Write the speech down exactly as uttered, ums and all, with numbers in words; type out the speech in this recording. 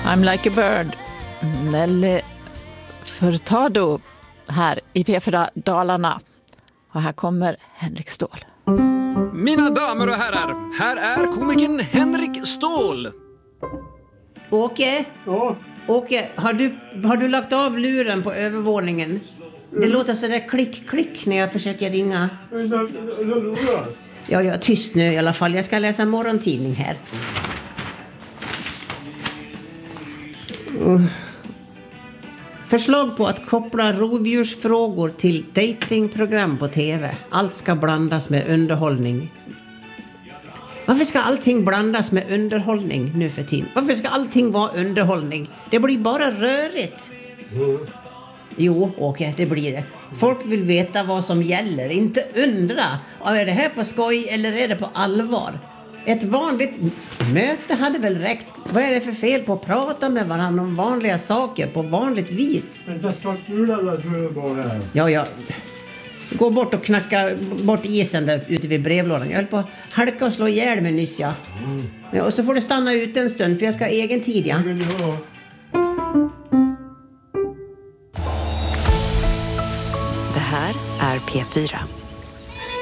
I'm like a bird. Nelly Furtado här i P fyra Dalarna. Och här kommer Henrik Ståhl. Mina damer och herrar, här är komikern Henrik Ståhl. Åke? Ja. Åke, har du, har du lagt av luren på övervåningen? Det låter så där klick-klick när jag försöker ringa. Ja, jag är tyst nu i alla fall. Jag ska läsa morgontidning här. Uh. Förslag på att koppla rovdjursfrågor till datingprogram på tv. Allt ska blandas med underhållning. Varför ska allting blandas med underhållning nu för tiden? Varför ska allting vara underhållning? Det blir bara rörigt. Mm. Jo, okej, okay, det blir det. Folk vill veta vad som gäller, inte undra. Är det här på skoj eller är det på allvar? Ett vanligt möte hade väl räckt. Vad är det för fel på att prata med varandra om vanliga saker på vanligt vis? Men det ska kula du bara. Ja, ja. Gå bort och knacka bort isen där ute vid brevlådan. Jag höll på att halka och slå ihjäl mig nyss, ja. Mm. Ja, och så får du stanna ut en stund för jag ska ha egen tid, ja. Det här är P fyra.